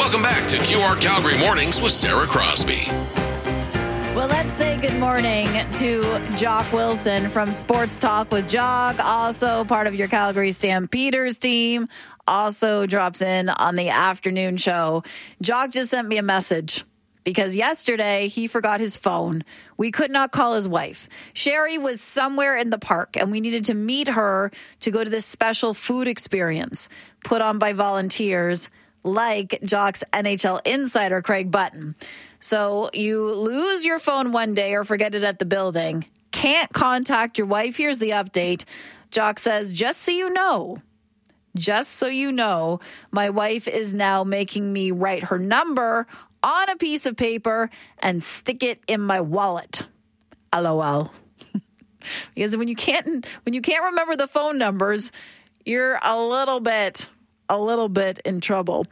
Welcome back to QR Calgary Mornings with Sarah Crosby. Well, let's say good morning to Jock Wilson from Sports Talk with Jock, also part of your Calgary Stampeders team, also drops in on the afternoon show. Jock just sent me a message because yesterday he forgot his phone. We could not call his wife. Sherry was somewhere in the park, and we needed to meet her to go to this special food experience put on by volunteers like Jock's NHL insider, Craig Button. So you lose your phone one day or forget it at the building. Can't contact your wife. Here's the update. Jock says, just so you know, my wife is now making me write her number on a piece of paper and stick it in my wallet. LOL. Because when you can't remember the phone numbers, you're a little bit in trouble.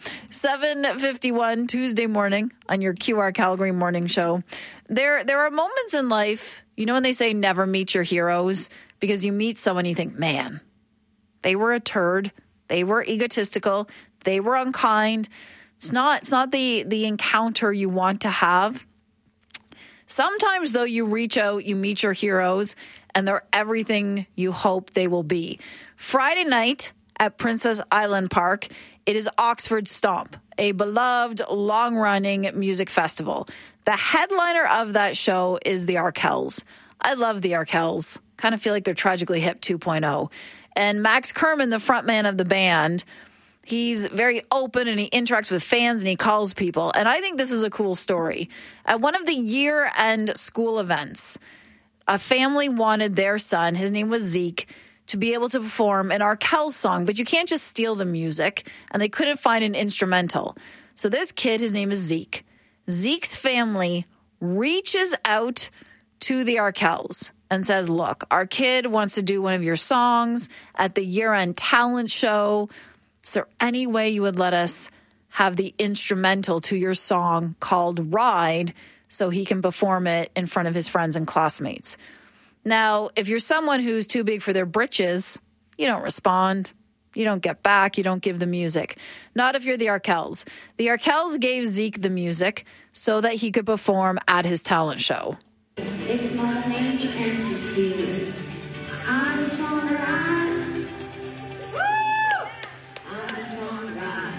7:51 Tuesday morning on your QR Calgary morning show. There are moments in life, you know, when they say never meet your heroes, because you meet someone you think, man, they were a turd, they were egotistical, they were unkind. It's not the encounter you want to have. Sometimes, though, you reach out, you meet your heroes, and they're everything you hope they will be. Friday night at Princess Island Park, it is Oxford Stomp, a beloved, long-running music festival. The headliner of that show is the Arkells. I love the Arkells. Kind of feel like they're Tragically Hip 2.0. And Max Kerman, the frontman of the band, he's very open and he interacts with fans and he calls people. And I think this is a cool story. At one of the year-end school events, a family wanted their son, his name was Zeke, to be able to perform an Arkells song, but you can't just steal the music, and they couldn't find an instrumental. So this kid, his name is Zeke. Zeke's family reaches out to the Arkells and says, look, our kid wants to do one of your songs at the year-end talent show. Is there any way you would let us have the instrumental to your song called Ride so he can perform it in front of his friends and classmates? Now, if you're someone who's too big for their britches, you don't respond. You don't get back. You don't give the music. Not if you're the Arkells. The Arkells gave Zeke the music so that he could perform at his talent show. It's my name and Steve. I just want to ride. Woo! I just want to ride.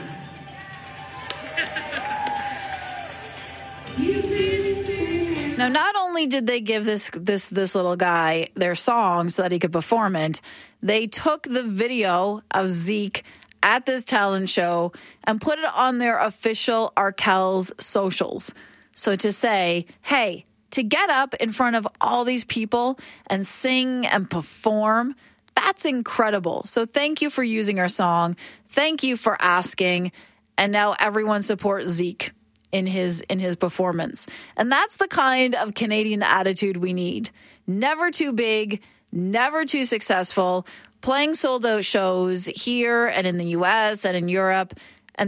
You see me singing. Now, not only did they give this little guy their song so that he could perform it, they took the video of Zeke at this talent show and put it on their official Arkells socials. So to say, hey, to get up in front of all these people and sing and perform, that's incredible. So thank you for using our song. Thank you for asking. And now everyone support Zeke in his performance. And that's the kind of Canadian attitude we need. Never too big, never too successful, playing sold out shows here and in the US and in Europe,